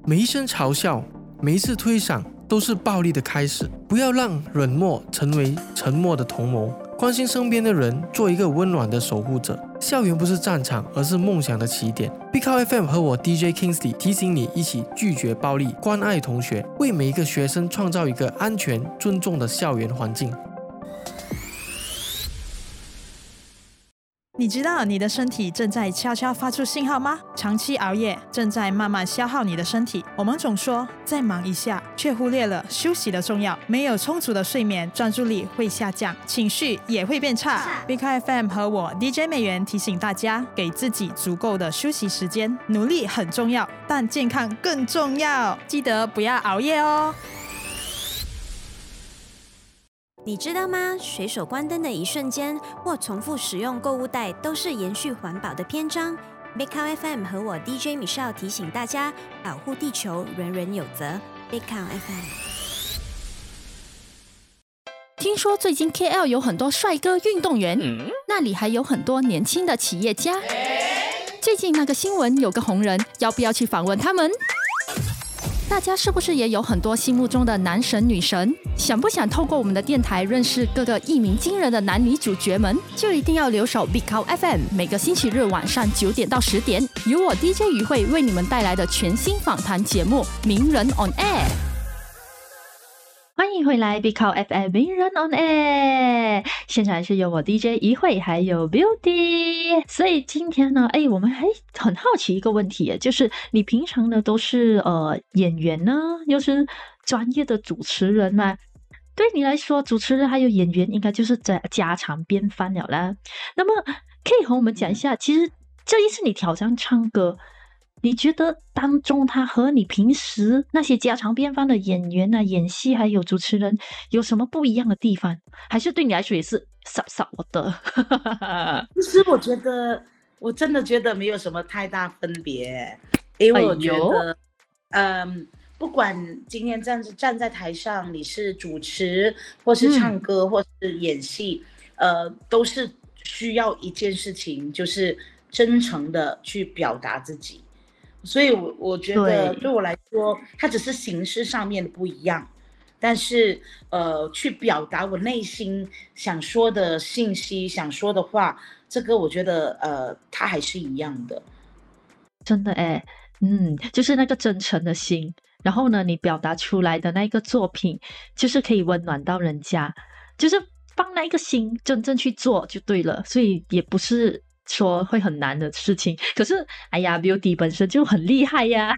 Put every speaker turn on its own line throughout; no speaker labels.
每一声嘲笑，每一次推搡都是暴力的开始。不要让冷漠成为沉默的同谋，关心身边的人，做一个温暖的守护者。校园不是战场，而是梦想的起点。Big Cow FM 和我 DJ Kingsley 提醒你，一起拒绝暴力，关爱同学，为每一个学生创造一个安全、尊重的校园环境。
你知道你的身体正在悄悄发出信号吗？长期熬夜正在慢慢消耗你的身体。我们总说再忙一下，却忽略了休息的重要。没有充足的睡眠，专注力会下降，情绪也会变差。Big FM 和我 DJ 美元提醒大家，给自己足够的休息时间。努力很重要，但健康更重要。记得不要熬夜哦。
你知道吗？随手关灯的一瞬间，或重复使用购物袋，都是延续环保的篇章。Big Cow FM 和我 DJ Michelle 提醒大家，保护地球，人人有责。Big Cow FM。
听说最近 KL 有很多帅哥运动员，那里还有很多年轻的企业家。最近那个新闻有个红人，要不要去访问他们？大家是不是也有很多心目中的男神女神？想不想透过我们的电台认识各个一鸣惊人的男女主角们？就一定要留守 Big Cow FM， 每个星期日晚上9点到10点，由我 DJ 于慧为你们带来的全新访谈节目《名人 on Air》。欢迎回来 Big Cow FM 名人 on Air， 现场是有我 DJ 于慧还有 Beauty。 所以今天呢，我们还很好奇一个问题，就是你平常呢都是演员呢，又是专业的主持人嘛，对你来说主持人还有演员应该就是家常便饭了啦。那么可以和我们讲一下，其实这一次你挑战唱歌，你觉得当中他和你平时那些家常便饭的演员啊、演戏还有主持人有什么不一样的地方？还是对你来说也是傻我的？
其实我真的觉得没有什么太大分别，因为我觉得，不管今天站在台上，你是主持或是唱歌或是演戏，都是需要一件事情，就是真诚的去表达自己。所以我觉得对我来说，它只是形式上面的不一样，但是去表达我内心想说的信息、想说的话，这个我觉得它还是一样的。
真的就是那个真诚的心，然后呢，你表达出来的那个作品，就是可以温暖到人家，就是放那个心真正去做就对了。所以也不是说会很难的事情，可是Beauty 本身就很厉害呀。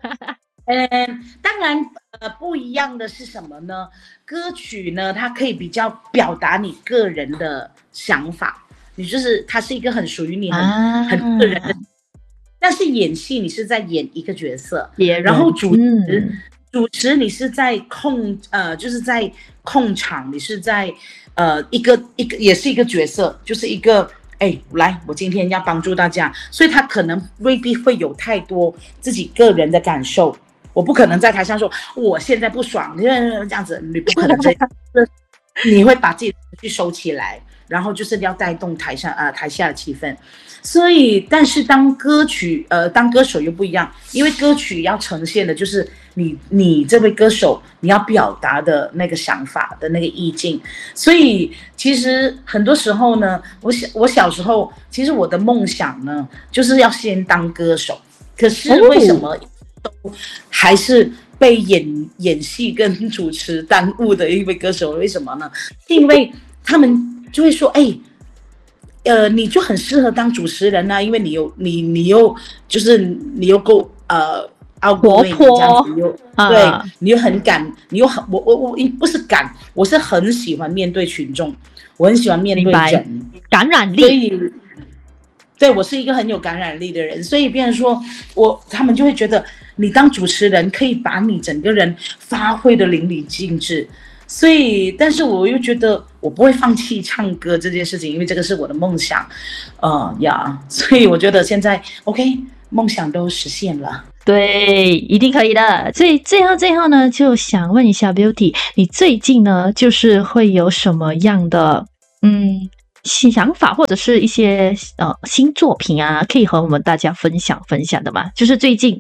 当然不一样的是什么呢？歌曲呢，它可以比较表达你个人的想法，你就是它是一个很属于你很个人的。但是演戏你是在演一个角色，然后主持你是在就是在控场，你是在一个也是一个角色，就是一个来，我今天要帮助大家，所以他可能未必会有太多自己个人的感受。我不可能在台上说我现在不爽，这样子你不可能这样，你会把自己的情绪收起来，然后就是要带动台下的气氛。所以，但是当歌手又不一样，因为歌曲要呈现的就是你这位歌手你要表达的那个想法的那个意境。所以其实很多时候呢，我小时候其实我的梦想呢就是要先当歌手，可是为什么都还是被演戏跟主持耽误的一位歌手？为什么呢？因为他们就会说你就很适合当主持人啊，因为你又够outgoing这样子，对，你又很敢，你又很我不是敢，我是很喜欢面对群众，我很喜欢面对人，
感染力。
所以对，我是一个很有感染力的人，所以变成说他们就会觉得你当主持人可以把你整个人发挥的淋漓尽致。所以但是我又觉得我不会放弃唱歌这件事情，因为这个是我的梦想所以我觉得现在 OK， 梦想都实现了。
对，一定可以的。所以最后呢，就想问一下 Beauty， 你最近呢就是会有什么样的想法，或者是一些新作品啊，可以和我们大家分享的吗？就是最近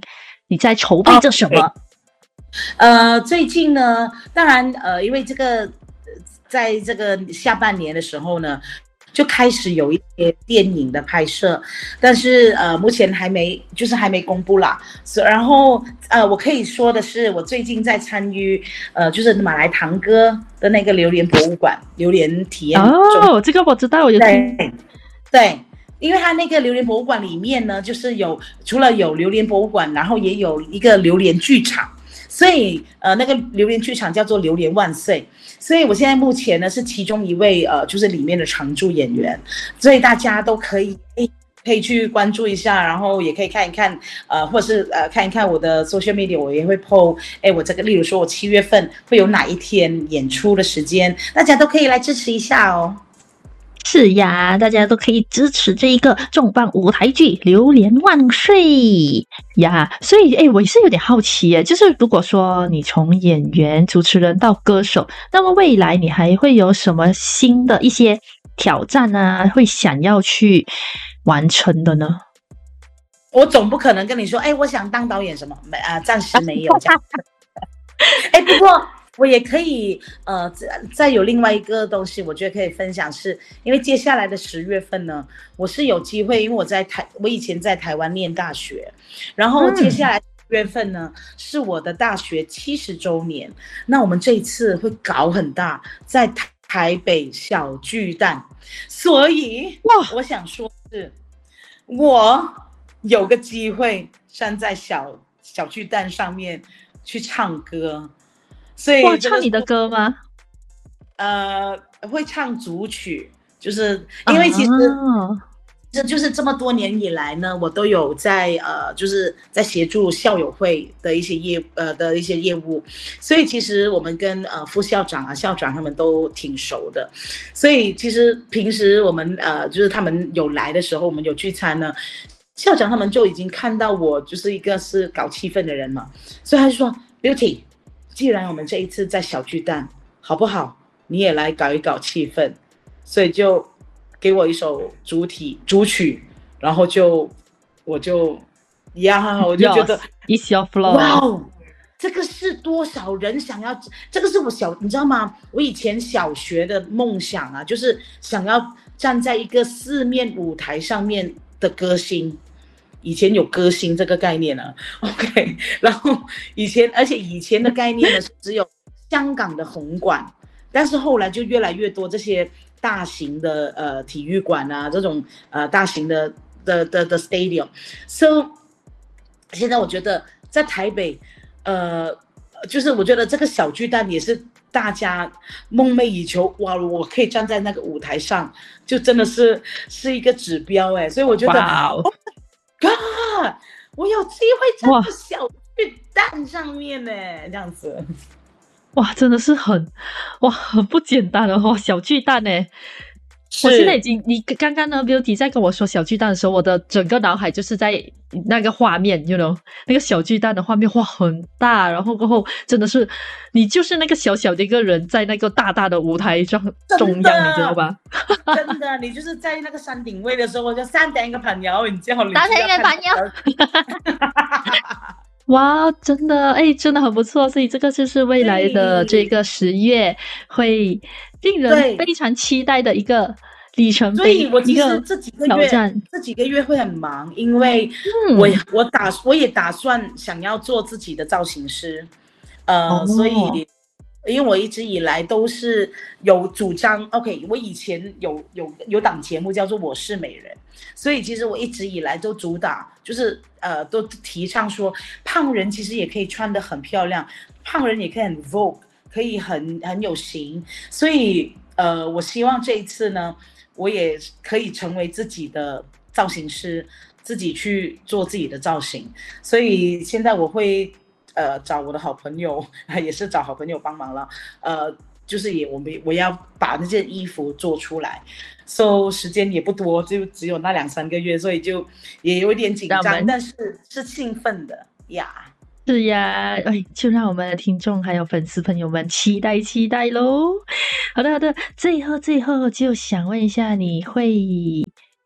你在筹备着什么？
最近呢，当然因为这个在这个下半年的时候呢，就开始有一些电影的拍摄，但是目前还没公布啦。然后我可以说的是，我最近在参与就是马来堂哥的那个榴莲博物馆榴莲体验
哦，这个我知道，我有听。
对。因为它那个榴莲博物馆里面呢，就是除了有榴莲博物馆，然后也有一个榴莲剧场，所以那个榴莲剧场叫做榴莲万岁。所以我现在目前呢是其中一位就是里面的常驻演员，所以大家都可以去关注一下，然后也可以看一看或者是看一看我的 social media， 我也会 po 我这个例如说我7月份会有哪一天演出的时间，大家都可以来支持一下哦。
是呀，大家都可以支持这一个重磅舞台剧《榴莲万岁》呀。所以我也是有点好奇耶，就是如果说你从演员、主持人到歌手，那么未来你还会有什么新的一些挑战啊，会想要去完成的呢？
我总不可能跟你说我想当导演什么，暂时没有这样不过我也可以再有另外一个东西，我觉得可以分享，是因为接下来的10月份呢，我是有机会，因为我以前在台湾念大学，然后接下来10月份呢是我的大学70周年，那我们这一次会搞很大，在台北小巨蛋，所以我想说是我有个机会站在小巨蛋上面去唱歌。所以
唱你的歌吗？
会唱主曲，就是因为其实这就是这么多年以来呢，我都有在就是在协助校友会的一些业务，所以其实我们跟副校长校长他们都挺熟的，所以其实平时我们就是他们有来的时候，我们有聚餐呢，校长他们就已经看到我就是一个是搞气氛的人嘛，所以他就说 Beauty。既然我们这一次在小巨蛋，好不好？你也来搞一搞气氛，所以就给我一首主曲，然后我就觉得
It's your flow，
哇，这个是多少人想要？这个是你知道吗？我以前小学的梦想啊，就是想要站在一个4面舞台上面的歌星。以前有歌星这个概念呢 ，OK， 然后以前的概念呢是只有香港的红馆，但是后来就越来越多这些大型的体育馆啊，这种大型的 stadium，so 现在我觉得在台北，就是我觉得这个小巨蛋也是大家梦寐以求，哇，我可以站在那个舞台上，就真的是一个指标所以我觉得。
Wow
God， 我有机会站在小巨蛋上面呢，这样子，
哇，真的是很不简单的小巨蛋呢。我现在你刚刚呢 Beauty 在跟我说小巨蛋的时候，我的整个脑海就是在那个画面 you know 那个小巨蛋的画面，哇，很大，然后过后真的是你就是那个小小的一个人在那个大大的舞台中央，你知道吧？
真的，你就是在那个山顶位的时候，我就3点一个朋友，你叫你
3点一个朋友。哇，真的真的很不错，所以这个就是未来的这个10月会令人非常期待的一个里程碑。所
以我其实这几个月会很忙，因为我也打算想要做自己的造型师，所以因为我一直以来都是有主张 ，OK， 我以前有档节目叫做《我是美人》，所以其实我一直以来都主打就是都提倡说，胖人其实也可以穿得很漂亮，胖人也可以很 Vogue， 可以很有型，所以我希望这一次呢，我也可以成为自己的造型师，自己去做自己的造型，所以现在我会。找我的好朋友，也是找好朋友帮忙了。就是我要把那件衣服做出来，so 时间也不多，就只有那2-3个月，所以就也有一点紧张，但是兴奋的呀。
是呀，就让我们的听众还有粉丝朋友们期待咯。好的，最后就想问一下，你会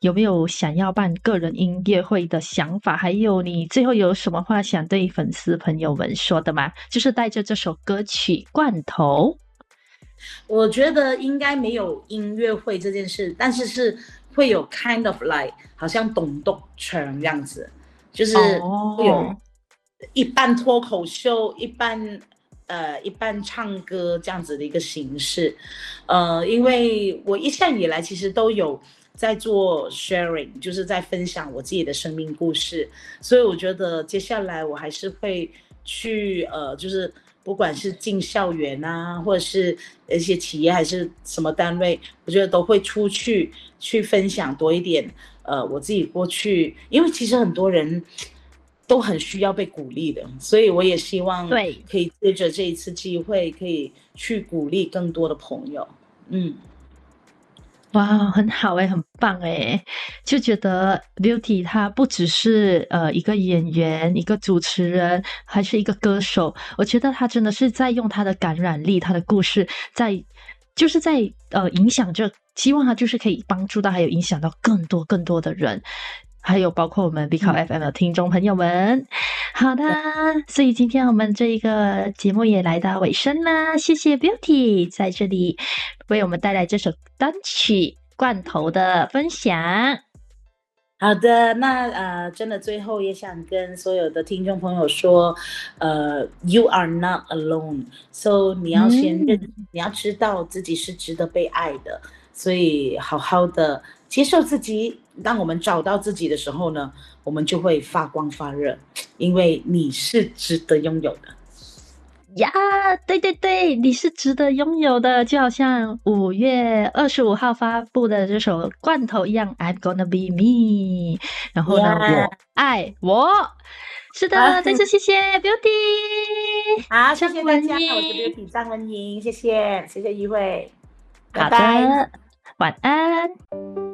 有没有想要办个人音乐会的想法？还有你最后有什么话想对粉丝朋友们说的吗？就是带着这首歌曲《罐头》。
我觉得应该没有音乐会这件事，但是会有 kind of like 好像董栋圈这样子，就是会有一半脱口秀，一半唱歌这样子的一个形式。因为我一向以来其实都有在做 sharing， 就是在分享我自己的生命故事，所以我觉得接下来我还是会去就是不管是进校园啊，或者是一些企业还是什么单位，我觉得都会出去分享多一点我自己过去，因为其实很多人都很需要被鼓励的，所以我也希望可以借着这一次机会可以去鼓励更多的朋友。
哇，很好欸，很棒欸，就觉得 Beauty 她不只是一个演员，一个主持人，还是一个歌手。我觉得她真的是在用她的感染力，她的故事在影响着，希望她就是可以帮助到还有影响到更多的人，还有包括我们 Bicao FM 的听众朋友们。好的，所以今天我们这一个节目也来到尾声啦，谢谢 Beauty 在这里为我们带来这首单曲《罐头》的分享。
好的，那真的最后也想跟所有的听众朋友说，You are not alone， so 你要你要知道自己是值得被爱的，所以好好的接受自己。当我们找到自己的时候呢，我们就会发光发热，因为你是值得拥有的
呀。对，你是值得拥有的，就好像5月25号发布的这首《罐头》一样 ，I'm gonna be me。然后呢，我爱我。是的，再次谢谢 Beauty。
好，谢谢大家，我是 Beauty 张文莹，谢谢于慧，拜拜，
晚安。